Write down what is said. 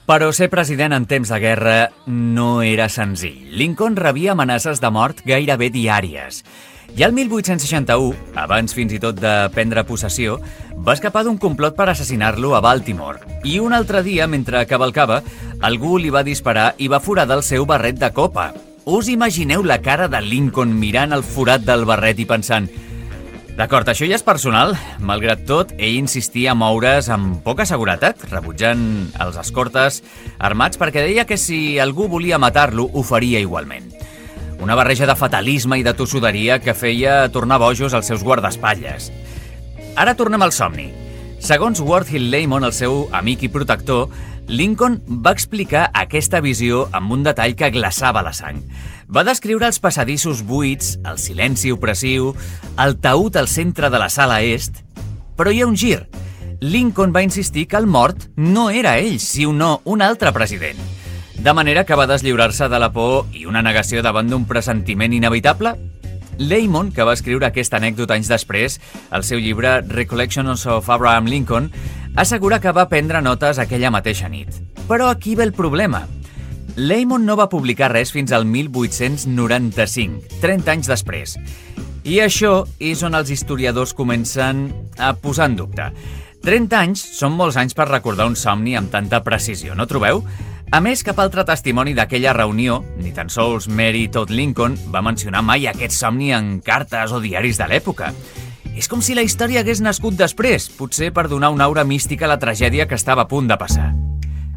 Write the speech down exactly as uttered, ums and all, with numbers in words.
Però ser president en temps de guerra no era senzill. Lincoln rebia amenaces de mort gairebé diàries. I el mil vuit-cents seixanta-u, abans fins i tot de prendre possessió, va escapar d'un complot per assassinar-lo a Baltimore. I un altre dia, mentre cavalcava, algú li va disparar i va foradar el seu barret de copa. Us imagineu la cara de Lincoln mirant el forat del barret i pensant: d'acord, això ja és personal. Malgrat tot, ell insistia a moure's amb poca seguretat, rebutjant els escortes armats perquè deia que si algú volia matar-lo, ho faria igualment. Una barreja de fatalisme i de tossuderia que feia tornar bojos als seus guardaespatlles. Ara tornem al somni. Segons Ward Hill Lamon, el seu amic i protector, Lincoln va explicar aquesta visió amb un detall que glaçava la sang. Va descriure els passadissos buits, el silenci opressiu, el taüt al centre de la sala est, però hi ha un gir. Lincoln va insistir que el mort no era ell, sinó un altre president. De manera que va deslliurar-se de la por i una negació davant d'un pressentiment inevitable. Lamon, que va escriure aquesta anècdota anys després, al seu llibre Recollections of Abraham Lincoln, assegura que va prendre notes aquella mateixa nit. Però aquí ve el problema. Lamon no va publicar res fins al mil vuit-cents noranta-cinc, trenta anys després. I això és on els historiadors comencen a posar en dubte. trenta anys són molts anys per recordar un somni amb tanta precisió, no trobeu? A més, cap altre testimoni d'aquella reunió, ni tan sols Mary Todd Lincoln, va mencionar mai aquest somni en cartes o diaris de l'època. És com si la història hagués nascut després, potser per donar una aura mística a la tragèdia que estava a punt de passar.